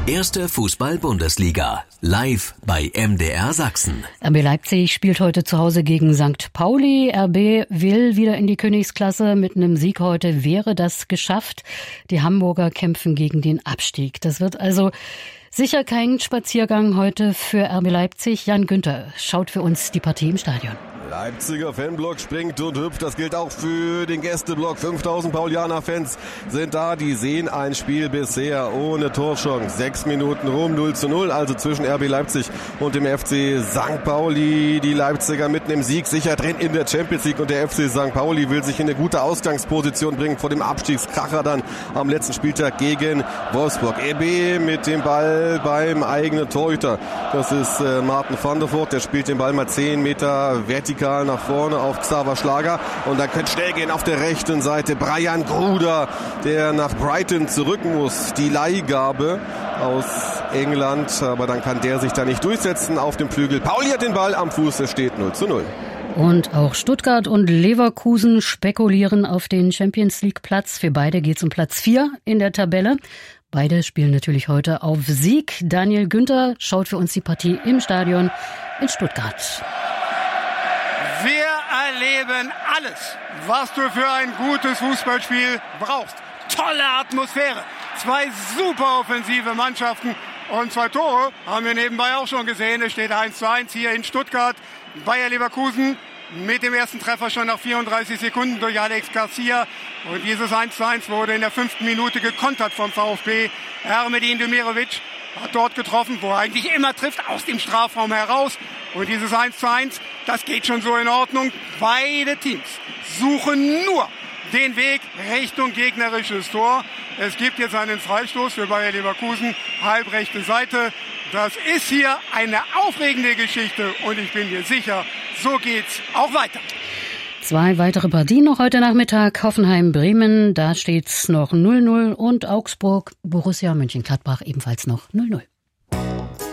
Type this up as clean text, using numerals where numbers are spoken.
Erste Fußball-Bundesliga. Live bei MDR Sachsen. RB Leipzig spielt heute zu Hause gegen St. Pauli. RB will wieder in die Königsklasse. Mit einem Sieg heute wäre das geschafft. Die Hamburger kämpfen gegen den Abstieg. Das wird also sicher kein Spaziergang heute für RB Leipzig. Jan Günther schaut für uns die Partie im Stadion. Leipziger Fanblock springt und hüpft. Das gilt auch für den Gästeblock. 5000 Paulianer-Fans sind da. Die sehen ein Spiel bisher ohne Torchance. 6 Minuten rum, 0:0. Also zwischen RB Leipzig und dem FC St. Pauli. Die Leipziger mitten im Sieg, sicher drin in der Champions League. Und der FC St. Pauli will sich in eine gute Ausgangsposition bringen vor dem Abstiegskracher dann am letzten Spieltag gegen Wolfsburg. RB mit dem Ball beim eigenen Torhüter. Das ist Martin van der Voort. Der spielt den Ball mal 10 Meter vertikal nach vorne auf Xaver Schlager. Und dann könnte schnell gehen auf der rechten Seite Brian Gruder, der nach Brighton zurück muss. Die Leihgabe aus England. Aber dann kann der sich da nicht durchsetzen auf dem Flügel. Pauli hat den Ball am Fuß. Es steht 0:0. Und auch Stuttgart und Leverkusen spekulieren auf den Champions-League-Platz. Für beide geht es um Platz 4 in der Tabelle. Beide spielen natürlich heute auf Sieg. Daniel Günther schaut für uns die Partie im Stadion in Stuttgart. Wir erleben alles, was du für ein gutes Fußballspiel brauchst. Tolle Atmosphäre, 2 super offensive Mannschaften und 2 Tore haben wir nebenbei auch schon gesehen. Es steht 1:1 hier in Stuttgart. Bayer Leverkusen mit dem ersten Treffer schon nach 34 Sekunden durch Alex Garcia. Und dieses 1:1 wurde in der 5. Minute gekontert vom VfB. Ermedin Demirovic hat dort getroffen, wo er eigentlich immer trifft, aus dem Strafraum heraus. Und dieses 1:1, das geht schon so in Ordnung. Beide Teams suchen nur den Weg Richtung gegnerisches Tor. Es gibt jetzt einen Freistoß für Bayer Leverkusen, halbrechte Seite. Das ist hier eine aufregende Geschichte und ich bin mir sicher, so geht's auch weiter. 2 weitere Partien noch heute Nachmittag. Hoffenheim-Bremen, da steht's noch 0:0 und Augsburg-Borussia Mönchengladbach ebenfalls noch 0:0.